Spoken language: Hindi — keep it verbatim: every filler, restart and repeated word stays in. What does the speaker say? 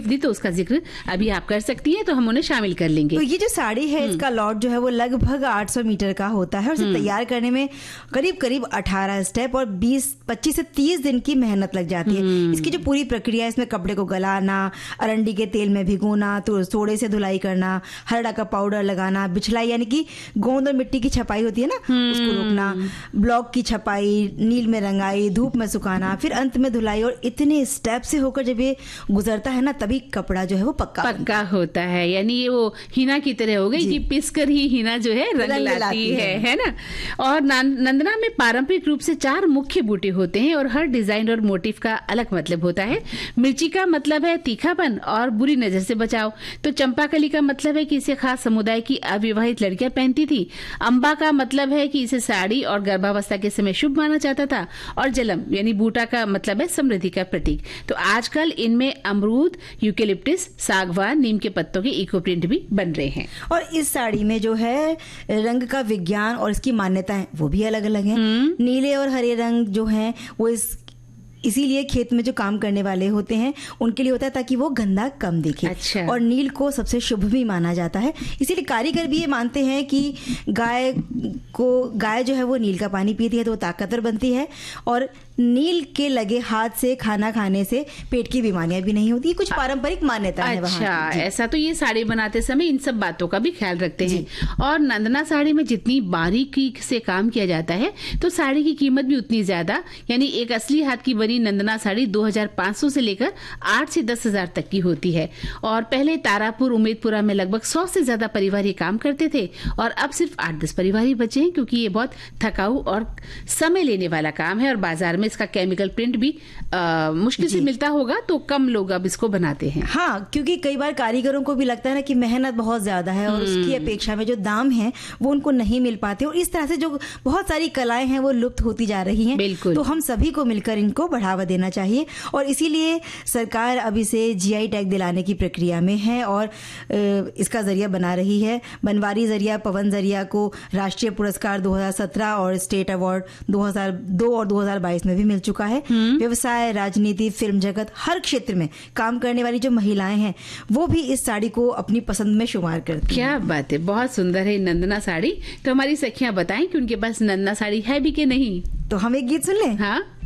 दी तो उसका जिक्र अभी आप कर सकती हैं, तो हम उन्हें शामिल कर लेंगे। तो ये जो साड़ी है इसका लॉट जो है वो लगभग आठ सौ मीटर का होता है और इसे तैयार करने में करीब करीब अठारह स्टेप और बीस पच्चीस से तीस दिन की मेहनत लग जाती है। इसकी जो पूरी प्रक्रिया है, इसमें कपड़े को गलाना, अरंडी के तेल में भिगोना, तो सोडे से धुलाई करना, हरड़ा का पाउडर लगाना, बिछलाई यानी कि गोंद और मिट्टी की छपाई होती है ना, उसको रोकना, ब्लॉक की छपाई, नील में रंगाई, धूप में सुखाना, फिर अंत में धुलाई, और इतने स्टेप से होकर जब ये गुजरता है ना, तभी कपड़ा जो है वो पक्का पक्का होता है। यानी ये वो हिना की तरह हो गई कि पिस कर ही हिना जो है रंग, रंग लाती, लाती है, है, है ना। और नंदना में पारंपरिक रूप से चार मुख्य बूटे होते हैं और हर डिजाइन और मोटिव का अलग मतलब होता है। मिर्ची का मतलब है तीखापन और बुरी नजर से बचाव। तो चंपाकली का मतलब है कि इसे खास समुदाय की अविवाहित लड़कियां पहनती थी। अम्बा का मतलब है कि इसे साड़ी और गर्भावस्था के समय शुभ माना जाता था। और जलम यानी बूटा का मतलब है समृद्धि का प्रतीक। तो आजकल इनमें अमरूद, यूकेलिप्टिस, सागवान, नीम के पत्तों के इको प्रिंट भी बन रहे हैं। और इस साड़ी में जो है रंग का विज्ञान और इसकी मान्यताएं वो भी अलग अलग हैं। नीले और हरे रंग जो हैं वो इस इसीलिए खेत में जो काम करने वाले होते हैं उनके लिए होता है ताकि वो गंदा कम दिखे। अच्छा। और नील को सबसे शुभ भी माना जाता है, इसीलिए कारीगर भी ये मानते हैं कि गाय को गाय जो है वो नील का पानी पीती है तो वो ताकतवर बनती है, और नील के लगे हाथ से खाना खाने से पेट की बीमारियां भी नहीं होती। कुछ पारंपरिक मान्यता है वहाँ। अच्छा, ऐसा। तो ये साड़ी बनाते समय इन सब बातों का भी ख्याल रखते हैं। और नंदना साड़ी में जितनी बारीकी से काम किया जाता है तो साड़ी की कीमत भी उतनी ज्यादा। यानी एक असली हाथ की बनी नंदना साड़ी दो हजार पाँच सौ से लेकर आठ से दस हजार तक की होती है। और पहले तारापुर, उम्मेदपुरा में लगभग सौ से ज्यादा परिवार ये काम करते थे और अब सिर्फ आठ दस परिवार ही बचे हैं, क्योंकि ये बहुत थकाऊ और समय लेने वाला काम है और बाजार में इसका केमिकल प्रिंट भी आ, मुश्किल से मिलता होगा, तो कम लोग अब इसको बनाते हैं। हाँ, क्योंकि कई बार कारीगरों को भी लगता है ना कि मेहनत बहुत ज्यादा है और उसकी अपेक्षा में जो दाम है वो उनको नहीं मिल पाते, और इस तरह से जो बहुत सारी कलाएं हैं वो लुप्त होती जा रही हैं। बिल्कुल। तो हम सभी को मिलकर इनको बढ़ावा देना चाहिए, और इसीलिए सरकार अब इसे जीआई टैग दिलाने की प्रक्रिया में है और इसका जरिया बना रही है। बनवारी जरिया, पवन जरिया को राष्ट्रीय पुरस्कार दो हजार सत्रह और स्टेट अवार्ड दो हजार दो और दो हजार बाईस में भी मिल चुका है। व्यवसाय, राजनीति, फिल्म जगत, हर क्षेत्र में काम करने वाली जो महिलाएं हैं वो भी इस साड़ी को अपनी पसंद में शुमार करती हैं। क्या बात है, बहुत सुंदर है नंदना साड़ी। तो हमारी सखियां बताएं कि उनके पास नंदना साड़ी है भी कि नहीं। तो हम एक गीत सुन लें। हाँ।